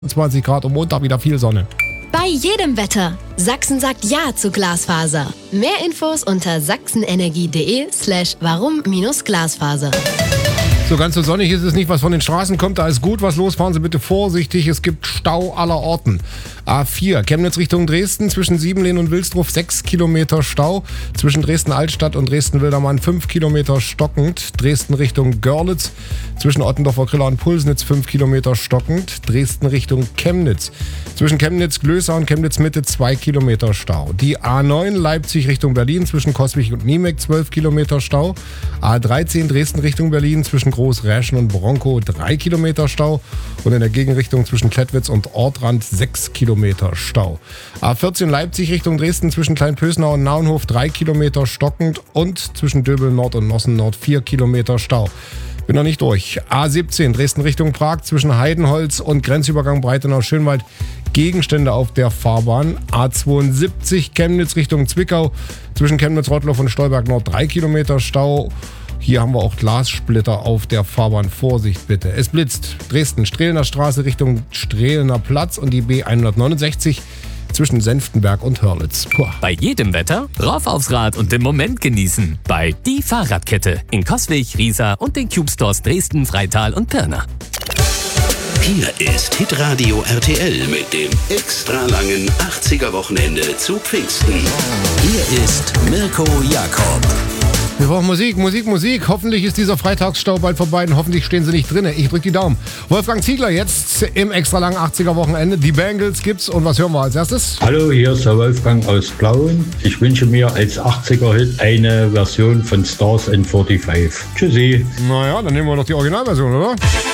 20 Grad und Montag wieder viel Sonne. Bei jedem Wetter. Sachsen sagt Ja zu Glasfaser. Mehr Infos unter sachsenenergie.de/warum-Glasfaser. So ganz so sonnig ist es nicht, was von den Straßen kommt. Da ist gut was los. Fahren Sie bitte vorsichtig. Es gibt Stau aller Orten. A4, Chemnitz Richtung Dresden, zwischen Siebenlehn und Wilsdruff 6 Kilometer Stau. Zwischen Dresden-Altstadt und Dresden-Wildermann 5 Kilometer stockend. Dresden Richtung Görlitz, zwischen Ottendorfer Kriller und Pulsnitz 5 Kilometer stockend. Dresden Richtung Chemnitz, zwischen Chemnitz-Glöser und Chemnitz-Mitte 2 Kilometer Stau. Die A9 Leipzig Richtung Berlin, zwischen Coswig und Niemek 12 Kilometer Stau. A13 Dresden Richtung Berlin, zwischen Großräschen und Bronkow 3 Kilometer Stau. Und in der Gegenrichtung zwischen Klettwitz und Ortrand 6 Kilometer Stau. A14 Leipzig Richtung Dresden, zwischen Kleinpösnau und Naunhof 3 Kilometer stockend und zwischen Döbel Nord und Nossen Nord 4 Kilometer Stau. Bin noch nicht durch. A17 Dresden Richtung Prag, zwischen Heidenholz und Grenzübergang Breitenau-Schönwald Gegenstände auf der Fahrbahn. A72 Chemnitz Richtung Zwickau, zwischen Chemnitz-Rottloff und Stolberg Nord 3 Kilometer Stau. Hier haben wir auch Glassplitter auf der Fahrbahn. Vorsicht bitte. Es blitzt. Dresden, Strehlener Straße Richtung Strehlener Platz und die B169 zwischen Senftenberg und Hörlitz. Puh. Bei jedem Wetter rauf aufs Rad und den Moment genießen. Bei Die Fahrradkette in Coswig, Riesa und den Cube Stores Dresden, Freital und Pirna. Hier ist Hitradio RTL mit dem extra langen 80er-Wochenende zu Pfingsten. Hier ist Mirko Jakob. Wir brauchen Musik. Hoffentlich ist dieser Freitagsstau bald vorbei und hoffentlich stehen sie nicht drin. Ich drück die Daumen. Wolfgang Ziegler jetzt im extra langen 80er-Wochenende. Die Bangles gibt's und was hören wir als erstes? Hallo, hier ist der Wolfgang aus Plauen. Ich wünsche mir als 80er-Hit eine Version von Stars in 45. Tschüssi. Naja, dann nehmen wir doch die Originalversion, oder?